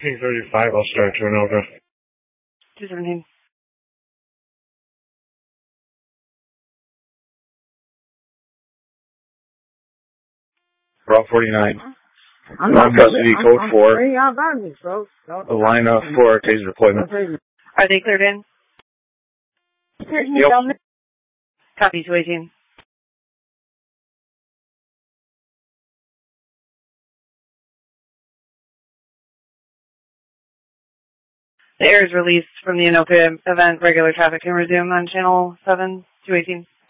P35, I'll start turnover. 217. Route 49. Non-custody code 4. The line up for taser deployment. Are they cleared in? Yep. Copy, 218. The air is released from the Anoka event. Regular traffic can resume on channel 7, 218.